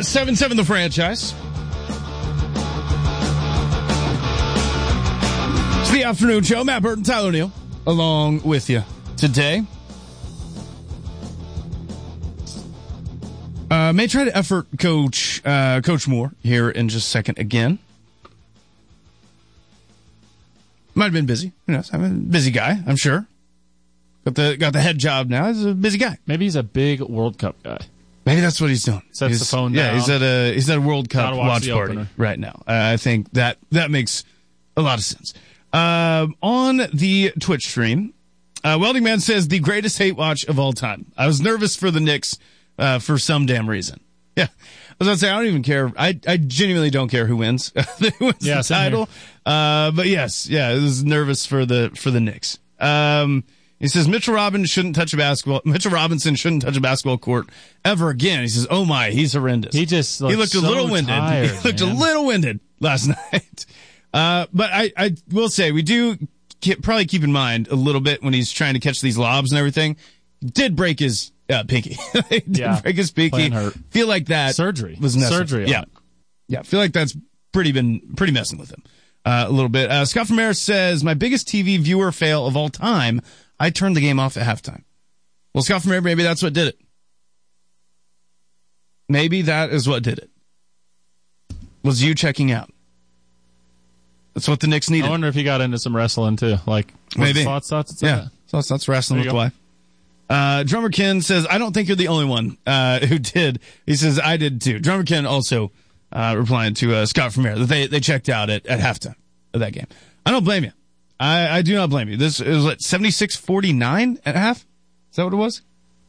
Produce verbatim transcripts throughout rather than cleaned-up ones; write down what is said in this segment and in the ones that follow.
seven seven the franchise. It's the afternoon show. Matt Burton, Tyler O'Neill, along with you today. Uh, may try to effort coach uh, Coach Moore here in just a second again. Might have been busy. Who knows? I'm a busy guy, I'm sure. Got the got the head job now. He's a busy guy. Maybe he's a big World Cup guy. Maybe that's what he's doing. Sets he's, the phone yeah, down. he's at a he's at a World Cup watch watch party opener. right now. Uh, I think that that makes a lot of sense. Uh, on the Twitch stream, uh, Welding Man says the greatest hate watch of all time. I was nervous for the Knicks uh, for some damn reason. Yeah, I was gonna say I don't even care. I I genuinely don't care who wins who wins yeah, the title. Uh, but yes, yeah, I was nervous for the for the Knicks. Um, he says Mitchell Robinson shouldn't touch a basketball. Mitchell Robinson shouldn't touch a basketball court ever again. He says, "Oh my, he's horrendous." He just he looked so a little winded. Tired, he looked man. a little winded last night. Uh, but I I will say we do keep, probably keep in mind a little bit when he's trying to catch these lobs and everything. He did break his uh, pinky. he did yeah, break his pinky. hurt. Feel like that surgery was necessary. surgery. Yeah, yeah. Feel like that's pretty been pretty messing with him. Uh, a little bit. Uh, Scott from Harris says, my biggest T V viewer fail of all time, I turned the game off at halftime. Well, Scott from Harris, maybe that's what did it. Maybe that is what did it. Was you checking out. That's what the Knicks needed. I wonder if he got into some wrestling too. Like, maybe. Thoughts, thoughts, yeah. Thoughts, thoughts, wrestling with the wife. Uh, Drummer Ken says, I don't think you're the only one, uh, who did. He says, I did too. Drummer Ken also, uh, replying to, uh, Scott from here that they, they checked out at, at halftime of that game. I don't blame you. I, I do not blame you. This is what, seventy-six forty-nine at half? Is that what it was?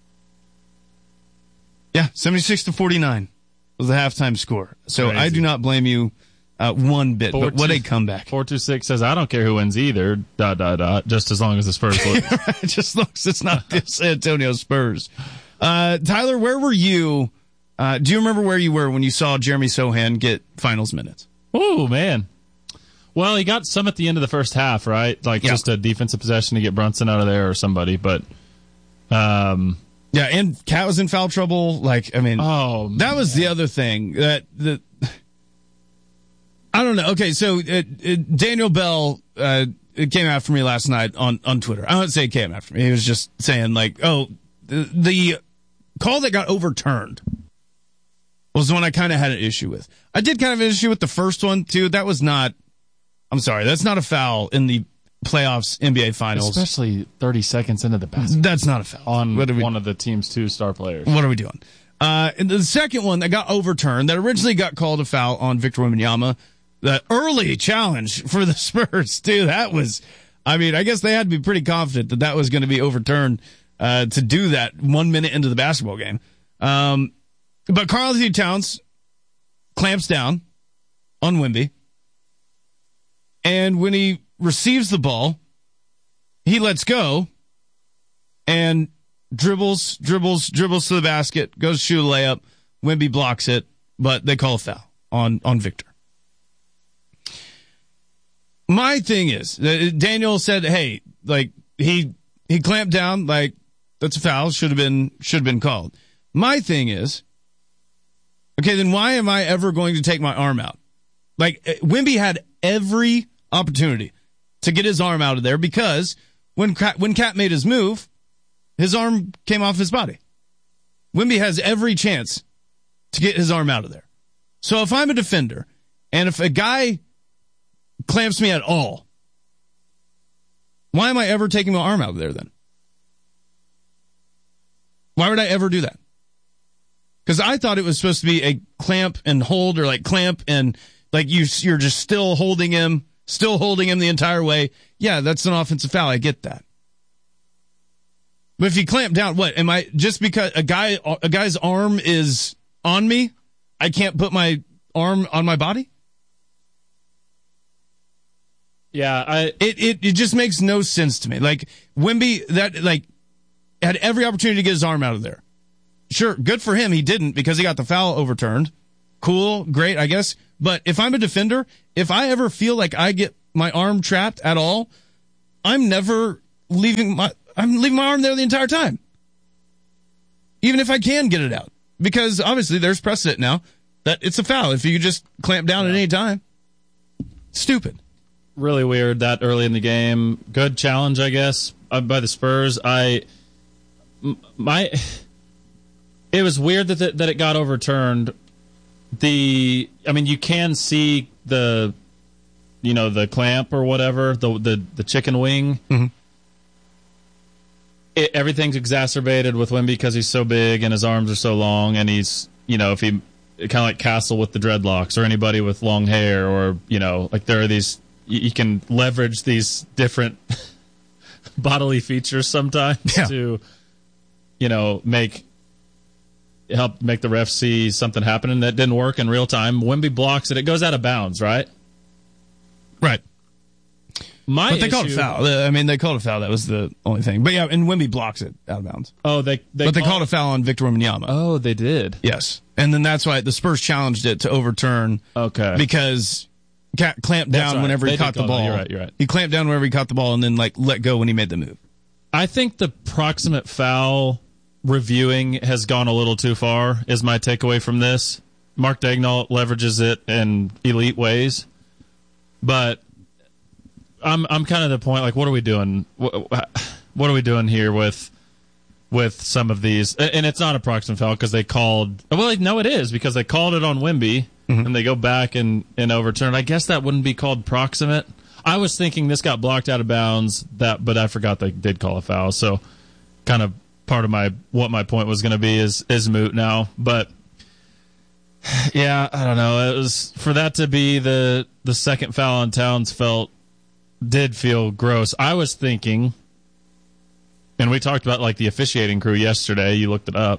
Yeah, seventy-six to forty-nine was the halftime score. So Crazy. I do not blame you, uh, one bit, Four but what two, a comeback. four two six says, I don't care who wins either, dot, dot, dot, just as long as the Spurs lose. It just looks, it's not the San Antonio Spurs. Uh, Tyler, where were you? Uh, do you remember where you were when you saw Jeremy Sohan get finals minutes? Oh, man. Well, he got some at the end of the first half, right? Like yeah. just a defensive possession to get Brunson out of there or somebody, but, um, yeah, and Cat was in foul trouble. Like, I mean, oh, that man. was the other thing that, the, I don't know. Okay. So, it, it, Daniel Bell, uh, it came after me last night on, on Twitter. I don't say it came after me. He was just saying like, oh, the, the call that got overturned was the one I kind of had an issue with. I did kind of have an issue with the first one too. That was not, I'm sorry, that's not a foul in the playoffs N B A finals. Especially thirty seconds into the basket. That's not a foul. On what we, one of the team's two star players. What are we doing? Uh, and the second one that got overturned, that originally got called a foul on Victor Wembanyama, the early challenge for the Spurs, too. That was, I mean, I guess they had to be pretty confident that that was going to be overturned uh, to do that one minute into the basketball game. Um, but Karl-Anthony Towns clamps down on Wemby. And when he receives the ball, he lets go and dribbles, dribbles, dribbles to the basket, goes to shoot a layup. Wemby blocks it, but they call a foul on, on Victor. My thing is, uh, Daniel said, hey, like, he, he clamped down, like, that's a foul, should have been, should have been called. My thing is, okay, then why am I ever going to take my arm out? Like, Wemby had every opportunity to get his arm out of there because when Cat, when Cat made his move, his arm came off his body. Wemby has every chance to get his arm out of there. So if I'm a defender and if a guy clamps me at all, why am I ever taking my arm out of there then? Why would I ever do that? Because I thought it was supposed to be a clamp and hold, or like clamp and like you, you're just still holding him, still holding him the entire way. Yeah, that's an offensive foul. I get that. But if you clamp down, what am I, just because a guy, a guy's arm is on me, I can't put my arm on my body? Yeah, I, it, it, it just makes no sense to me. Like Wemby, that like had every opportunity to get his arm out of there. Sure, good for him. He didn't because he got the foul overturned. Cool, great, I guess. But if I'm a defender, if I ever feel like I get my arm trapped at all, I'm never leaving my, I'm leaving my arm there the entire time. Even if I can get it out. Because obviously there's precedent now. That it's a foul if you just clamp down at any time. Stupid. Really weird that early in the game. Good challenge, I guess, uh, by the Spurs. I my it was weird that the, that it got overturned. The I mean, you can see the you know the clamp or whatever, the the, the chicken wing. Mm-hmm. It, everything's exacerbated with Wemby because he's so big and his arms are so long, and he's you know if he kind of like Castle with the dreadlocks or anybody with long hair, or you know like there are these you, you can leverage these different bodily features sometimes yeah. to you know make help make the ref see something happening that didn't work in real time. Wemby blocks it, it goes out of bounds, right? Right. My but they issue, called it foul. I mean, they called it foul. That was the only thing. But yeah, and Wemby blocks it out of bounds. Oh, they, they but they called, called a foul on Victor Wembanyama. Oh, they did. Yes, and then that's why the Spurs challenged it to overturn. Okay, because Cat clamped down right. whenever they he caught the ball. That. You're right. You're right. He clamped down whenever he caught the ball, and then like let go when he made the move. I think the proximate foul reviewing has gone a little too far. Is my takeaway from this. Mark Daigneault leverages it in elite ways, but. I'm I'm kind of the point. Like, what are we doing? What, what are we doing here with with some of these? And it's not a proximate foul because they called. Well, no, it is because they called it on Wemby, mm-hmm. and they go back and, and overturn. I guess that wouldn't be called proximate. I was thinking this got blocked out of bounds. That, but I forgot they did call a foul. So, kind of part of my what my point was going to be is is moot now. But yeah, I don't know. It was for that to be the the second foul on Towns felt. Did feel gross. I was thinking, and we talked about like the officiating crew yesterday. You looked it up.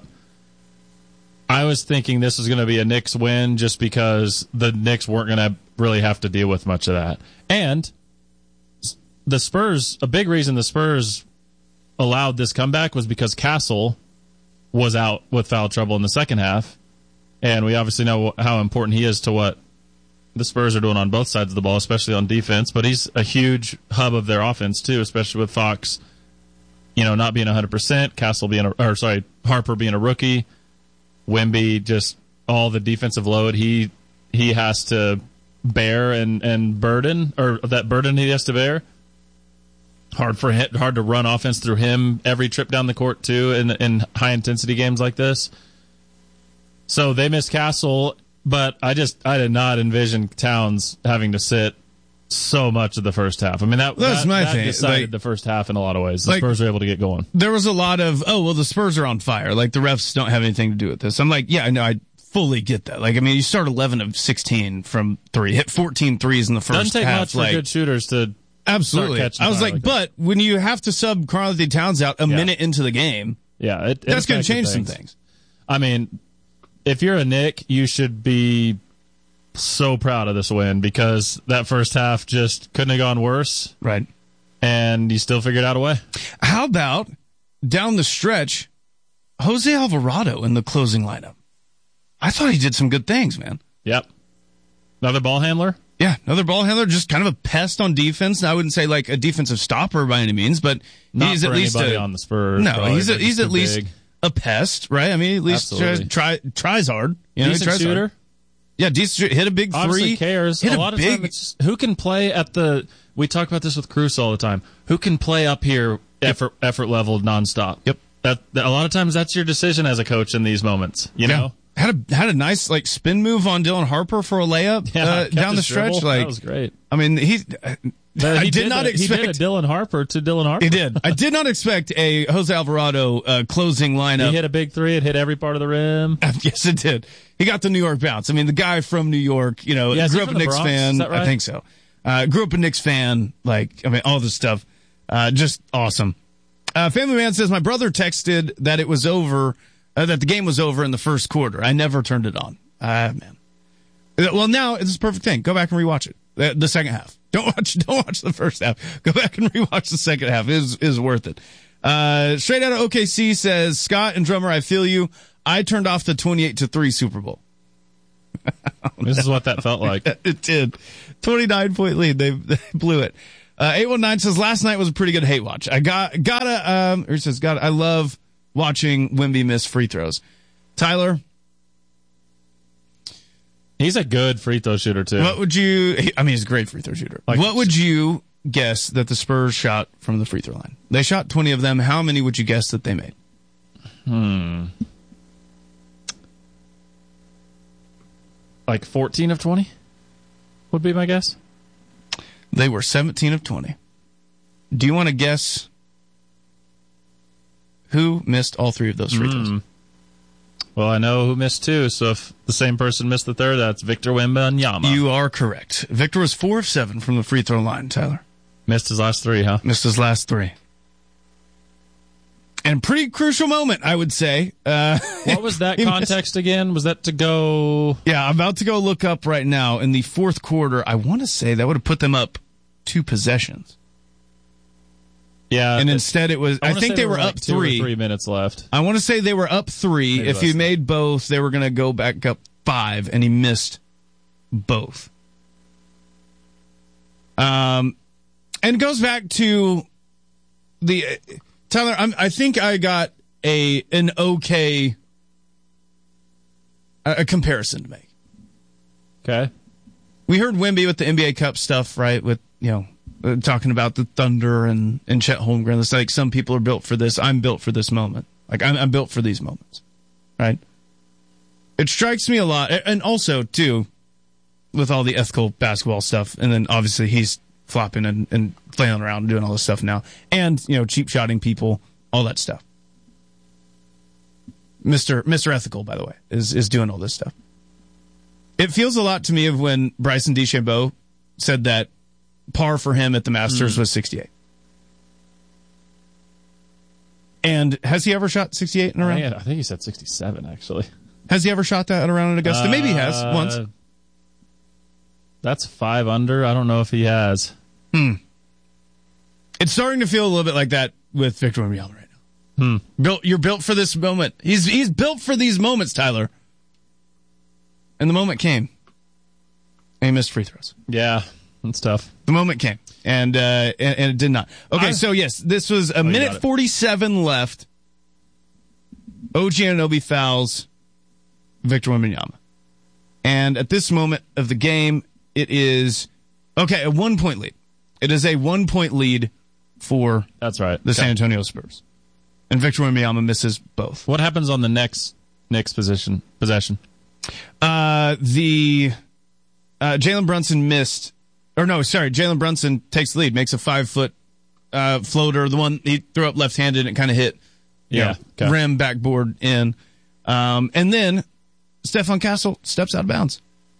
I was thinking this was going to be a Knicks win just because the Knicks weren't going to really have to deal with much of that. And the Spurs, a big reason the Spurs allowed this comeback was because Castle was out with foul trouble in the second half. And we obviously know how important he is to what the Spurs are doing on both sides of the ball, especially on defense, but he's a huge hub of their offense too, especially with Fox, you know, not being one hundred percent, Castle being a, or sorry, Harper being a rookie, Wemby just all the defensive load he he has to bear and, and burden, or that burden he has to bear. Hard for him, hard to run offense through him every trip down the court too in in high intensity games like this. So they missed Castle. But I just I did not envision Towns having to sit so much of the first half. I mean that that's that, my that thing. decided like, the first half in a lot of ways. The like, Spurs were able to get going. There was a lot of oh well the Spurs are on fire. Like the refs don't have anything to do with this. I'm like yeah I know I fully get that. Like I mean you start eleven of sixteen from three, hit fourteen threes in the first half. Doesn't take half, much for like, good shooters to absolutely. Start catching I was like, like but when you have to sub Karl-Anthony Towns out a yeah. minute into the game, yeah, it, it that's going to change things. some things. I mean, if you're a Knick, you should be so proud of this win because that first half just couldn't have gone worse. Right. And you still figured out a way. How about down the stretch, Jose Alvarado in the closing lineup? I thought he did some good things, man. Yep. Another ball handler? Yeah, another ball handler, just kind of a pest on defense. I wouldn't say like a defensive stopper by any means, but Not he's for at least anybody a, on the Spurs. No, probably. he's a, They're he's just at too least big. a pest, right? I mean, at least tries, try, tries hard. You know, decent he tries shooter. Hard. Yeah, decent. Hit a big three. Obviously cares. Hit a a lot big, of times, it's who can play at the. We talk about this with Cruz all the time. Who can play up here, effort effort level nonstop? Yep. That, that a lot of times that's your decision as a coach in these moments. You yeah. know, had a had a nice like spin move on Dylan Harper for a layup yeah, uh, down the stretch. Dribble. Like that was great. I mean, he. But I he did, did not a, expect. He did a Dylan Harper to Dylan Harper. He did. I did not expect a Jose Alvarado uh, closing lineup. He hit a big three. It hit every part of the rim. Yes, it did. He got the New York bounce. I mean, the guy from New York, you know, yeah, grew up a Knicks Bronx? fan. Is that right? I think so. Uh, grew up a Knicks fan. Like, I mean, all this stuff. Uh, just awesome. Uh, Family Man says, my brother texted that it was over, uh, that the game was over in the first quarter. I never turned it on. Ah, uh, man. Well, now it's a perfect thing. Go back and rewatch it. The, the second half. Don't watch, don't watch the first half. Go back and rewatch the second half. It is, is worth it. Uh, straight out of O K C says, Scott and Drummer, I feel you. I turned off the twenty-eight to three Super Bowl. oh, this no. is what that felt like. It did. twenty-nine point lead. They, they blew it. Uh, eight one nine says, last night was a pretty good hate watch. I got, gotta, um, or says, got, I love watching Wemby miss free throws. Tyler, He's a good free throw shooter, too. What would you... I mean, he's a great free throw shooter. Like, what would you guess that the Spurs shot from the free throw line? They shot twenty of them. How many would you guess that they made? Hmm. Like fourteen of twenty would be my guess. They were seventeen of twenty. Do you want to guess who missed all three of those free throws? Mm. Well, I know who missed two, so if the same person missed the third, that's Victor Wembanyama. You are correct. Victor was four of seven from the free throw line, Tyler. Missed his last three, huh? Missed his last three. And pretty crucial moment, I would say. Uh, what was that context again? Was that to go... Yeah, I'm about to go look up right now. In the fourth quarter, I want to say that would have put them up two possessions. Yeah. And instead it was... I, I think they were, were up like two three. or three minutes left. I want to say they were up three. Maybe if you less made both, they were going to go back up five, and he missed both. Um, and it goes back to the... Uh, Tyler, I'm, I think I got a an okay a, a comparison to make. Okay. We heard Wemby with the N B A Cup stuff, right? With, you know, uh, talking about the Thunder and, and Chet Holmgren. It's like some people are built for this. I'm built for this moment. Like, I'm, I'm built for these moments, right? It strikes me a lot. And also, too, with all the ethical basketball stuff, and then obviously he's flopping and, and flailing around and doing all this stuff now. And, you know, cheap shotting people, all that stuff. Mister Mister Ethical, by the way, is, is doing all this stuff. It feels a lot to me of when Bryson DeChambeau said that par for him at the Masters mm. was sixty-eight. And has he ever shot sixty-eight in a round? I think, I think he said sixty-seven, actually. Has he ever shot that at a round at Augusta? Uh, Maybe he has, once. That's five under. I don't know if he has. Hmm. It's starting to feel a little bit like that with Victor Wembanyama right now. Hmm. Built, you're built for this moment. He's he's built for these moments, Tyler. And the moment came. And he missed free throws. Yeah, that's tough. The moment came. And uh, and, and it did not. Okay, I, so yes, this was a oh, minute forty-seven left. O G Anunoby fouls Victor Wembanyama. And at this moment of the game, it is, okay, a one-point lead. It is a one-point lead for That's right. the okay. San Antonio Spurs. And Victor Wembanyama misses both. What happens on the next next position possession? Uh, the uh, Jalen Brunson missed, or no, sorry, Jalen Brunson takes the lead, makes a five-foot uh, floater, the one he threw up left-handed and it kind of hit yeah, know, okay. rim, backboard in. Um, and then Stephon Castle steps out of bounds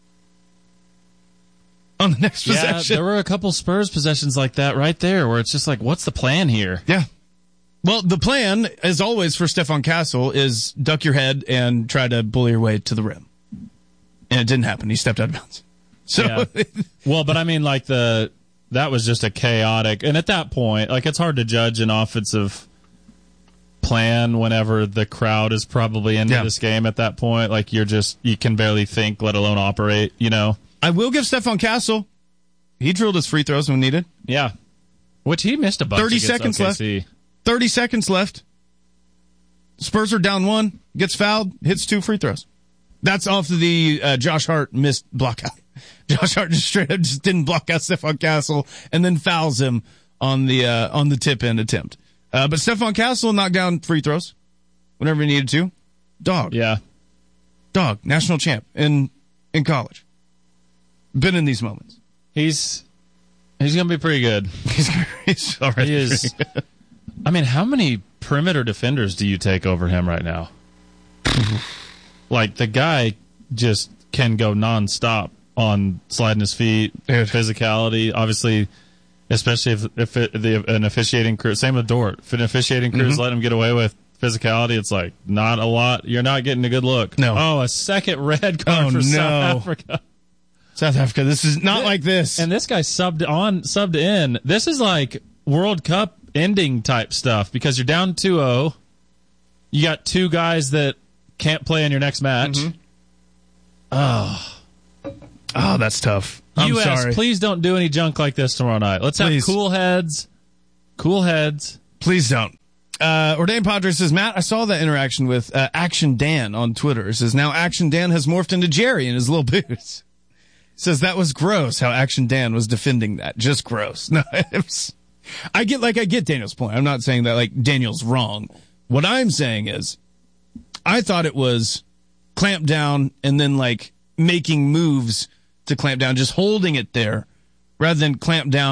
on the next yeah, possession. There were a couple Spurs possessions like that right there where it's just like, what's the plan here? Yeah. Well, the plan, as always, for Stephon Castle is duck your head and try to bully your way to the rim. And it didn't happen. He stepped out of bounds. So, yeah. Well, but I mean, like, the that was just a chaotic, and at that point, like, it's hard to judge an offensive plan whenever the crowd is probably into yeah. this game at that point. Like, you're just, you can barely think, let alone operate, you know? I will give Stephon Castle, he drilled his free throws when needed. Yeah. Which he missed a bunch. thirty seconds O K C. left. thirty seconds left. Spurs are down one, gets fouled, hits two free throws. That's off of the uh, Josh Hart missed block out. Josh Hart just straight up just didn't block out Stephon Castle and then fouls him on the uh, on the tip end attempt. Uh, but Stephon Castle knocked down free throws whenever he needed to. Dog. Yeah. Dog. National champ in in college. Been in these moments. He's he's gonna be pretty good. He's, he's already he is. Pretty good. I mean, how many perimeter defenders do you take over him right now? Like, the guy just can go nonstop on sliding his feet, Dude. physicality. Obviously, especially if if it, the, an officiating crew, same with Dort. If an officiating crew is mm-hmm. letting him get away with physicality, it's like not a lot. You're not getting a good look. No. Oh, a second red card oh, for no. South Africa. South Africa. This is not this, like this. And this guy subbed on, subbed in. This is like World Cup ending type stuff because you're down two oh. You got two guys that can't play in your next match. Mm-hmm. Oh. Oh, that's tough. I'm U S, sorry. Please don't do any junk like this tomorrow night. Let's please. have cool heads. Cool heads. Please don't. Uh, Ordained Padre says, Matt, I saw that interaction with uh, Action Dan on Twitter. It says, now Action Dan has morphed into Jerry in his little boots. Says that was gross how Action Dan was defending that. Just gross. No, it was, I get, like, I get Daniel's point. I'm not saying that, like, Daniel's wrong. What I'm saying is, I thought it was clamp down and then, like, making moves to clamp down, just holding it there rather than clamp down